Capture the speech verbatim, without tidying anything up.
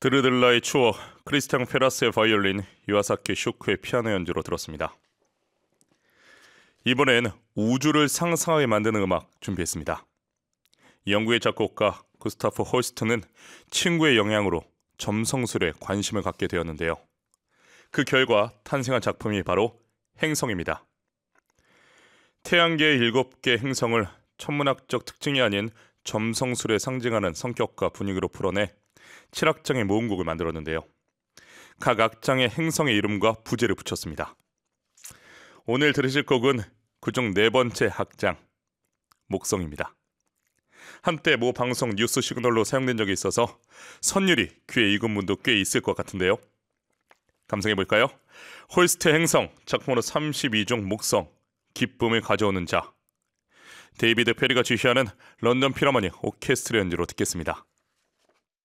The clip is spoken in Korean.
드르들라의 추억, 크리스티앙 페라스의 바이올린, 이와사키 슈크의 피아노 연주로 들었습니다. 이번엔 우주를 상상하게 만드는 음악 준비했습니다. 영국의 작곡가 구스타프 홀스트는 친구의 영향으로 점성술에 관심을 갖게 되었는데요. 그 결과 탄생한 작품이 바로 행성입니다. 태양계의 일곱 개 행성을 천문학적 특징이 아닌 점성술에 상징하는 성격과 분위기로 풀어내 칠 악장의 모음곡을 만들었는데요. 각 악장의 행성의 이름과 부제를 붙였습니다. 오늘 들으실 곡은 그중 네 번째 악장, 목성입니다. 한때 모 방송 뉴스 시그널로 사용된 적이 있어서 선율이 귀에 익은 분도 꽤 있을 것 같은데요. 감상해볼까요? 홀스트의 행성, 작품으로 삼십이 종 목성, 기쁨을 가져오는 자. 데이비드 페리가 지휘하는 런던 필하모니 오케스트라 연주로 듣겠습니다.